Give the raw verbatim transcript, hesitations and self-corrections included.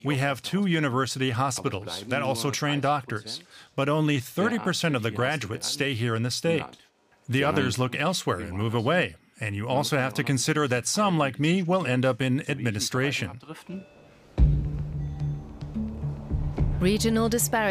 We have two university hospitals that also train doctors, but only thirty percent of the graduates stay here in the state. The others look elsewhere and move away. And you also have to consider that some, like me, will end up in administration. Regional disparities